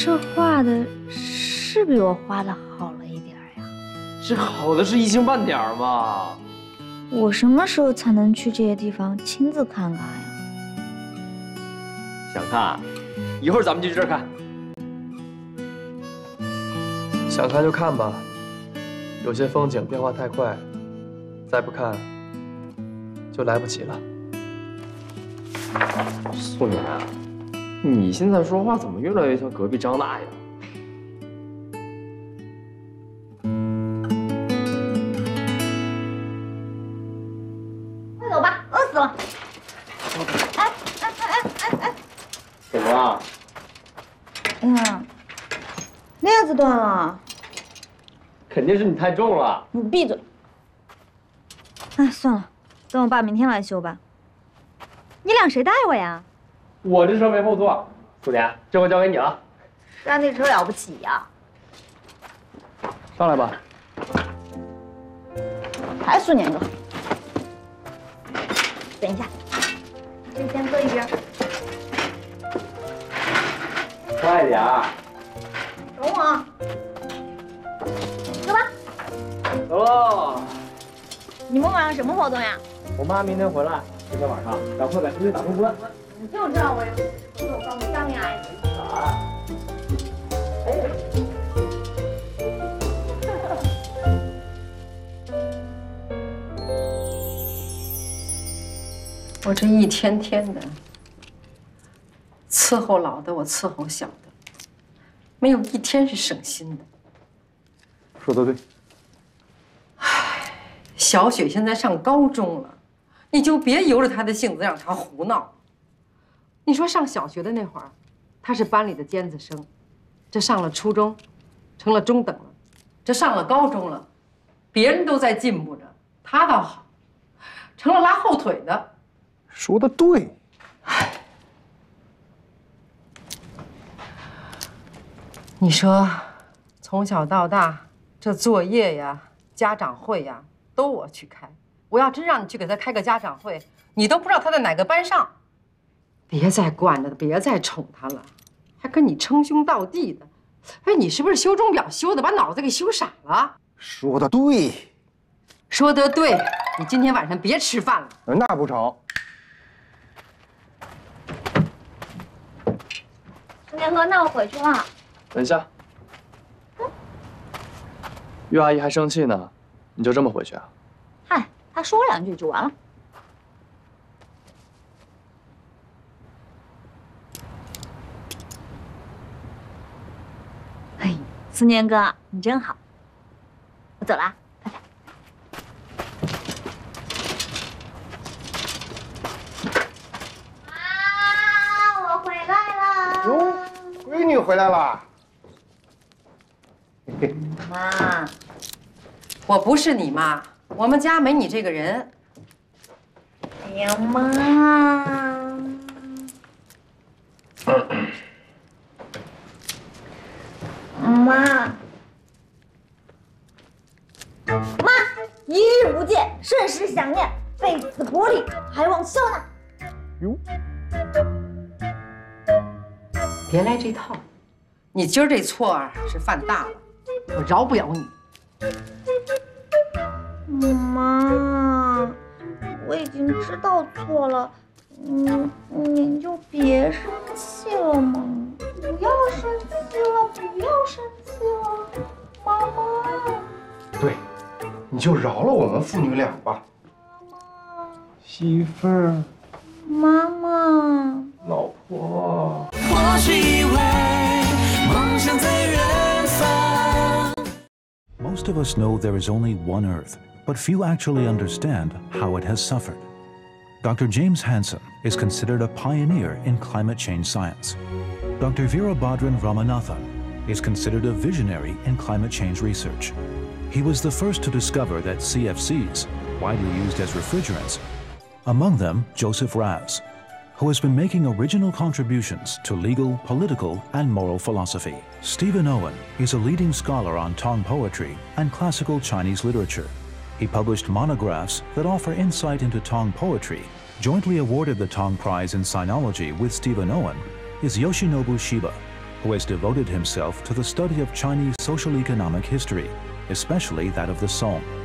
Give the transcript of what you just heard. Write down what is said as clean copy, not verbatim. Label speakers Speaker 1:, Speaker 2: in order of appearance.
Speaker 1: 这画的是比我画的好了一点呀。
Speaker 2: 这好的是一星半点嘛。
Speaker 1: 我什么时候才能去这些地方亲自看看呀？
Speaker 2: 想看，一会儿咱们就去这儿看。
Speaker 3: 想看就看吧，有些风景变化太快，再不看就来不及了。
Speaker 2: 素年，你现在说话怎么越来越像隔壁张大爷？
Speaker 1: 快走吧，饿死了！
Speaker 2: 怎么了？
Speaker 1: 哎呀，链子断了。
Speaker 2: 肯定是你太重了。
Speaker 1: 你闭嘴！哎，算了，等我爸明天来修吧。你俩谁带我呀？
Speaker 2: 我这车没后座，素年，这回交给你了。
Speaker 1: 山地车了不起呀？
Speaker 3: 上来吧。
Speaker 1: 还苏年哥。等一下，这先搁一边。
Speaker 2: 快点儿。
Speaker 1: 等我。走吧。
Speaker 2: 走喽。
Speaker 1: 你们晚上什么活动呀？
Speaker 2: 我妈明天回来，今天晚上赶快把车队打通关。
Speaker 1: 你就知道我有高张呀！
Speaker 4: 我这一天天的伺候老的，我伺候小的，没有一天是省心的。
Speaker 3: 说得对。
Speaker 4: 小雪现在上高中了，你就别由着她的性子让她胡闹。你说上小学的那会儿，她是班里的尖子生，这上了初中，成了中等了，这上了高中了，别人都在进步着，她倒好，成了拉后腿的。
Speaker 3: 说得对。
Speaker 4: 你说，从小到大，这作业呀、家长会呀，都我去开。我要真让你去给他开个家长会，你都不知道他在哪个班上。别再惯着他，别再宠他了，还跟你称兄道弟的。哎，你是不是修钟表修的把脑子给修傻了？
Speaker 5: 说得对。
Speaker 4: 说得对，你今天晚上别吃饭了。
Speaker 5: 那不成。
Speaker 1: 苏年哥，那我回去了。
Speaker 3: 等一下。岳阿姨还生气呢，你就这么回去啊？
Speaker 1: 嗨，他说两句就完了。哎，思年哥，你真好。我走了，拜拜。妈，我回来了。
Speaker 5: 哟，闺女回来了。
Speaker 4: 妈，我不是你妈，我们家没你这个人。
Speaker 1: 哎呀，妈。妈，一日不见，甚是想念，被此薄礼，还望笑纳。
Speaker 5: 哟，
Speaker 4: 别来这套，你今儿这错啊是犯大了，我饶不了你。
Speaker 1: 妈，我已经知道错了，您就别生气了嘛，不要生气了，不要生气了，妈妈。
Speaker 5: 对，你就饶了我们父女俩吧。媳妇儿，
Speaker 1: 妈妈，
Speaker 5: 老婆。
Speaker 6: 或许以为梦想在远方。
Speaker 7: Most of us know there is only one Earth, but few actually understand how it has suffered. Dr. James Hansen is considered a pioneer in climate change science. Dr. Veerabhadran Ramanathan is considered a visionary in climate change research. He was the first to discover that CFCs, widely used as refrigerants, among them Joseph Raz, who has been making original contributions to legal, political, and moral philosophy. Stephen Owen is a leading scholar on Tong poetry and classical Chinese literature. He published monographs that offer insight into Tong poetry. Jointly awarded the Tong Prize in Sinology with Stephen Owen is Yoshinobu Shiba, who has devoted himself to the study of Chinese social economic history, especially that of the Song.